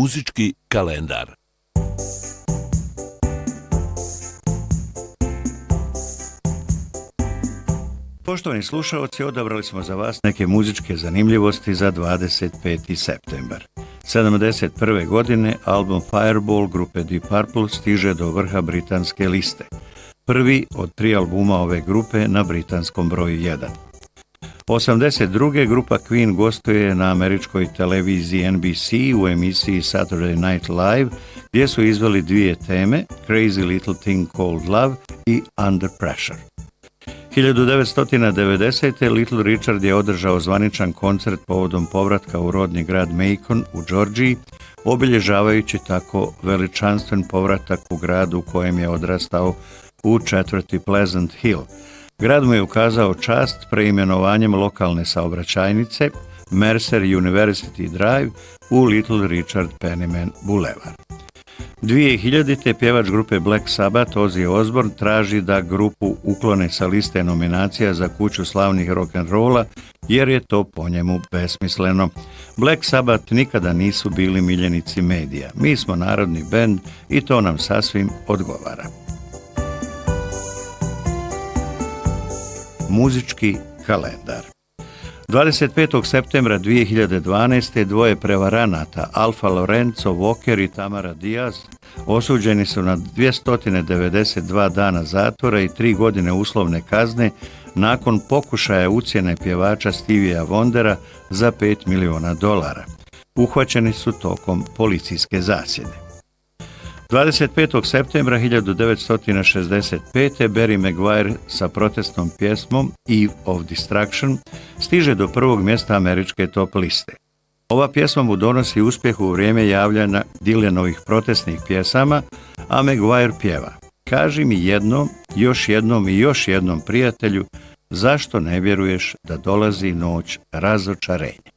Muzički kalendar. Poštovani slušalci, odabrali smo za vas neke muzičke zanimljivosti za 25. septembar. 71. godine album Fireball grupe Deep Purple stiže do vrha britanske liste. Prvi od 3 albuma ove grupe na britanskom broju 1. 82. grupa Queen gostuje na američkoj televiziji NBC u emisiji Saturday Night Live, gdje su izveli 2 teme, Crazy Little Thing Called Love i Under Pressure. 1990. Little Richard je održao zvaničan koncert povodom povratka u rodni grad Macon u Georgiji, obilježavajući tako veličanstven povratak u gradu u kojem je odrastao u četvrti Pleasant Hill. Grad mu je ukazao čast preimenovanjem lokalne saobraćajnice Mercer University Drive u Little Richard Penniman Boulevard. 2000. pjevač grupe Black Sabbath Ozzy Osbourne traži da grupu uklone sa liste nominacija za kuću slavnih rock'n'rolla jer je to po njemu besmisleno. Black Sabbath nikada nisu bili miljenici medija. Mi smo narodni bend i to nam sasvim odgovara. Muzički kalendar. 25. septembra 2012. dvoje prevaranata, Alfa Lorenzo Walker i Tamara Diaz, osuđeni su na 292 dana zatvora i 3 godine uslovne kazne nakon pokušaja ucjene pjevača Stevija Wondera za $5 miliona. Uhvaćeni su tokom policijske zasjede. 25. septembra 1965. Barry Maguire sa protestnom pjesmom Eve of Destruction stiže do prvog mjesta američke top liste. Ova pjesma mu donosi uspjeh u vrijeme javljanja Dylanovih protestnih pjesama, a Maguire pjeva: kaži mi jednom, još jednom i još jednom, prijatelju, zašto ne vjeruješ da dolazi noć razočarenja?